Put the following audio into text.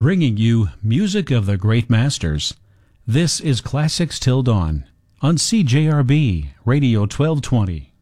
bringing you music of the great masters. This is Classics Till Dawn on CJRB Radio 1220.